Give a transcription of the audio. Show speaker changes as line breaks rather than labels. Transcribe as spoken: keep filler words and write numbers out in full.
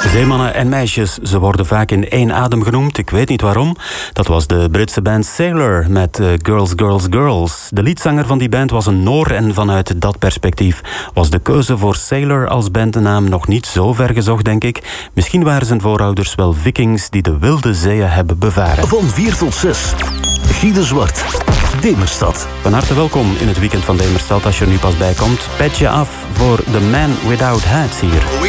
Zeemannen en meisjes, ze worden vaak in één adem genoemd. Ik weet niet waarom. Dat was de Britse band Sailor met uh, Girls, Girls, Girls. De liedzanger van die band was een Noor en vanuit dat perspectief was de keuze voor Sailor als bandnaam nog niet zo ver gezocht, denk ik. Misschien waren zijn voorouders wel vikings die de wilde zeeën hebben bevaren.
Van vier tot zes. Guy de Zwart. Demerstad.
Van harte welkom in het weekend van Demerstad. Als je er nu pas bij komt, pet je af voor The Man Without Hats hier.